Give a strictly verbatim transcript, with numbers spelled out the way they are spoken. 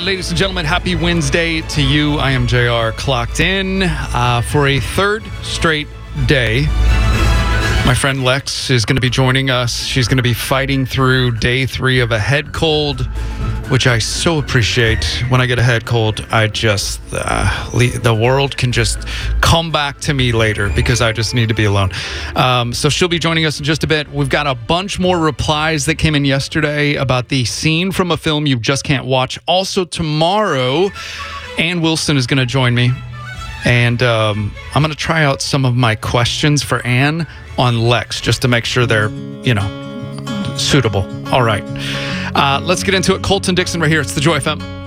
ladies and gentlemen, happy Wednesday to you. I am J R, clocked in uh, for a third straight day. My friend Lex is going to be joining us. She's going to be fighting through day three of a head cold, which I so appreciate. When I get a head cold, I just, uh, le- the world can just come back to me later because I just need to be alone. Um, so she'll be joining us in just a bit. We've got a bunch more replies that came in yesterday about the scene from a film you just can't watch. Also tomorrow, Ann Wilson is going to join me. And um, I'm going to try out some of my questions for Ann on Lex just to make sure they're, you know, suitable. All right. Uh, let's get into it. Colton Dixon right here. It's the Joy F M.